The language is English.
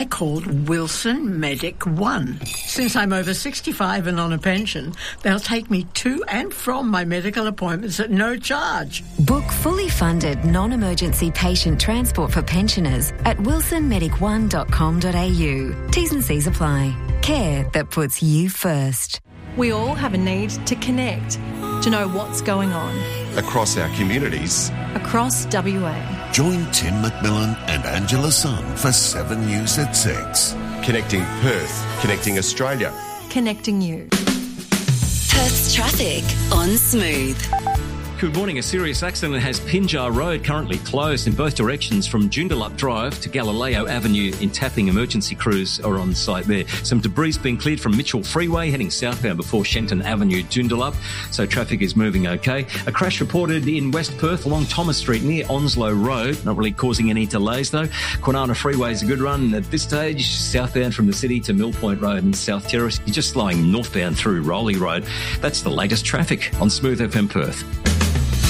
I called Wilson Medic One. Since I'm over 65 and on a pension, they'll take me to and from my medical appointments at no charge. Book fully funded non-emergency patient transport for pensioners at wilsonmedic1.com.au. T's and C's apply. Care that puts you first. We all have a need to connect, to know what's going on. Across our communities. Across WA. Join Tim McMillan and Angela Sun for 7 News at 6. Connecting Perth, connecting Australia. Connecting you. Perth's traffic on Smooth. Good morning. A serious accident has Pinjar Road currently closed in both directions from Joondalup Drive to Galileo Avenue in Tapping. Emergency crews are on site there. Some debris being cleared from Mitchell Freeway heading southbound before Shenton Avenue, Joondalup, so traffic is moving okay. A crash reported in West Perth along Thomas Street near Onslow Road, not really causing any delays though. Kwinana Freeway is a good run at this stage, southbound from the city to Mill Point Road and South Terrace. You're just slowing northbound through Rowley Road. That's the latest traffic on Smooth FM Perth.